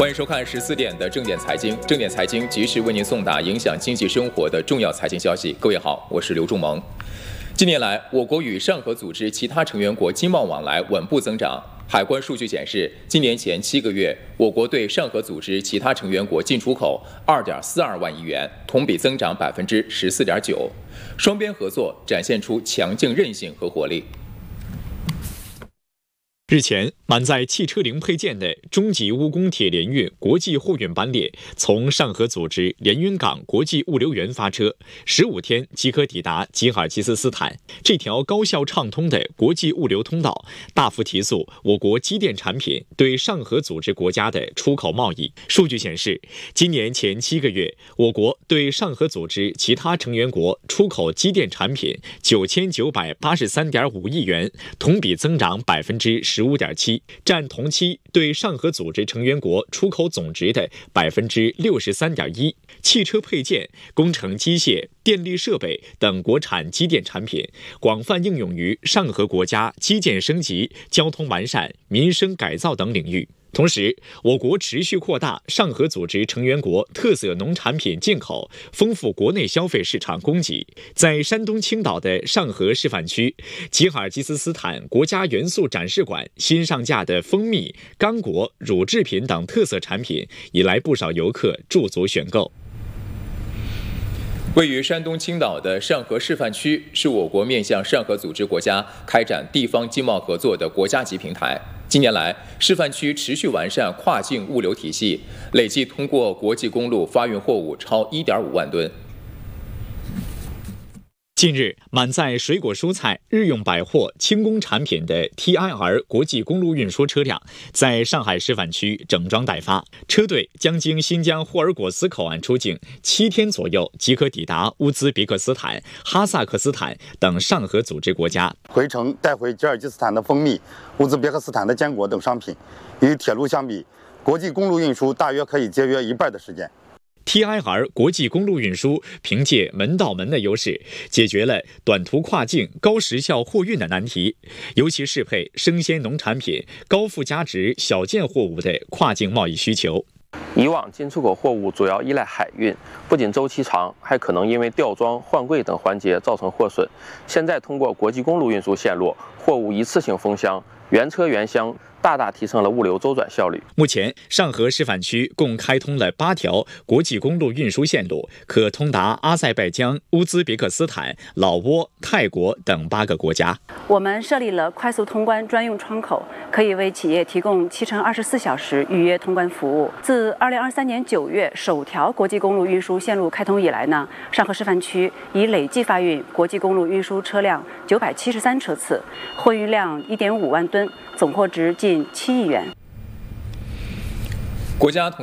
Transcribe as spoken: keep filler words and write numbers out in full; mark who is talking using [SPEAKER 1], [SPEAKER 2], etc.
[SPEAKER 1] 欢迎收看十四点的正点财经，正点财经及时为您送达影响经济生活的重要财经消息。各位好，我是刘仲萌。近年来，我国与上合组织其他成员国经贸往来稳步增长。海关数据显示，今年前七个月，我国对上合组织其他成员国进出口二点四二万亿元，同比增长百分之十四点九，双边合作展现出强劲韧性和活力。
[SPEAKER 2] 日前，满载汽车零配件的中吉乌公铁联运国际货运班列从上合组织连云港国际物流园发车，十五天即可抵达吉尔吉斯斯坦。这条高效畅通的国际物流通道，大幅提速我国机电产品对上合组织国家的出口贸易。数据显示，今年前七个月，我国对上合组织其他成员国出口机电产品九千九百八十三点五亿元，同比增长百分之十五点七，占同期对上合组织成员国出口总值的百分之六十三点一。汽车配件、工程机械、电力设备等国产机电产品广泛应用于上合国家基建升级、交通完善、民生改造等领域。同时，我国持续扩大上合组织成员国特色农产品进口，丰富国内消费市场供给。在山东青岛的上合示范区，吉尔吉斯斯坦国家元素展示馆新上架的蜂蜜、刚果、乳制品等特色产品，引来不少游客驻足选购。
[SPEAKER 1] 位于山东青岛的上合示范区是我国面向上合组织国家开展地方经贸合作的国家级平台。近年来，示范区持续完善跨境物流体系，累计通过国际公路发运货物超 一点五万吨。
[SPEAKER 2] 近日，满载水果蔬菜、日用百货、轻工产品的 T I R 国际公路运输车辆在上海示范区整装待发，车队将经新疆霍尔果斯口岸出境，七天左右即可抵达乌兹别克斯坦、哈萨克斯坦等上合组织国家。
[SPEAKER 3] 回程带回吉尔吉斯斯坦的蜂蜜、乌兹别克斯坦的坚果等商品，与铁路相比，国际公路运输大约可以节约一半的时间。
[SPEAKER 2] T I R 国际公路运输凭借门到门的优势，解决了短途跨境高时效货运的难题，尤其适配生鲜农产品、高附加值小件货物的跨境贸易需求。
[SPEAKER 4] 以往进出口货物主要依赖海运，不仅周期长，还可能因为吊装、换柜等环节造成货损。现在通过国际公路运输线路，货物一次性封箱，原车原箱，大大提升了物流周转效率。
[SPEAKER 2] 目前，上合示范区共开通了八条国际公路运输线路，可通达阿塞拜疆、乌兹别克斯坦、老挝、泰国等八个国家。
[SPEAKER 5] 我们设立了快速通关专用窗口，可以为企业提供七乘二十四小时预约通关服务。自二零二三年九月首条国际公路运输线路开通以来呢，上合示范区已累计发运国际公路运输车辆九百七十三车次，货运量一点五万吨，总货值近七亿元。
[SPEAKER 1] 国家统